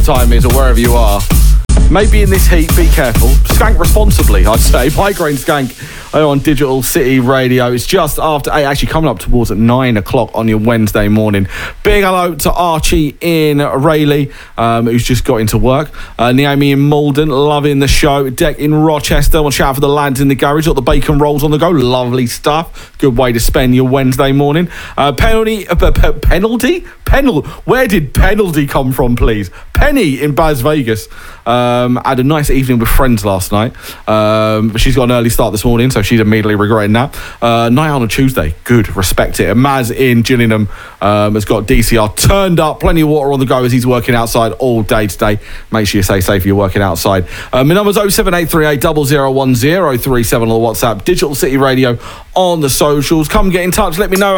time is or wherever you are. Maybe in this heat, be careful. Skank responsibly, I'd say. Migraine Skank on Digital City Radio. It's just after 8, actually coming up towards 9 o'clock on your Wednesday morning. Big hello to Archie in Rayleigh, who's just got into work. Naomi in Malden, loving the show. Deck in Rochester, one shout out for the lads in the garage. Got the bacon rolls on the go. Lovely stuff. Good way to spend your Wednesday morning. Penalty? Where did penalty come from, please? Penny in Bas Vegas. Had a nice evening with friends last night. But she's got an early start this morning, so she's immediately regretting that. Night on a Tuesday. Good, respect it. And Maz in Gillingham has got DCR turned up. Plenty of water on the go as he's working outside all day today. Make sure you stay safe if you're working outside. My number's 07838 001037 on the WhatsApp. Digital City Radio on the socials. Come get in touch. Let me know